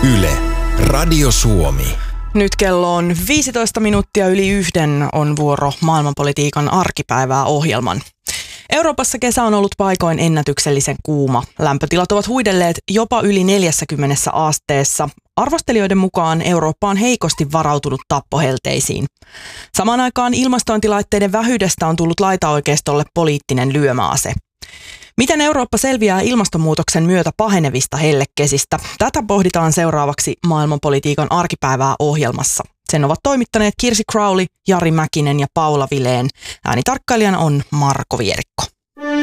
Yle, Radio Suomi. Nyt kello on 15 minuuttia yli 1 on vuoro maailmanpolitiikan arkipäivää ohjelman. Euroopassa kesä on ollut paikoin ennätyksellisen kuuma. Lämpötilat ovat huidelleet jopa yli 40 asteessa. Arvostelijoiden mukaan Eurooppa on heikosti varautunut tappohelteisiin. Samaan aikaan ilmastointilaitteiden vähyydestä on tullut laitaoikeistolle poliittinen lyömäase. Miten Eurooppa selviää ilmastonmuutoksen myötä pahenevista hellekesistä? Tätä pohditaan seuraavaksi maailmanpolitiikan arkipäivää ohjelmassa. Sen ovat toimittaneet Kirsi Crowley, Jari Mäkinen ja Paula Vilén. Äänitarkkailijana on Marko Vierikko.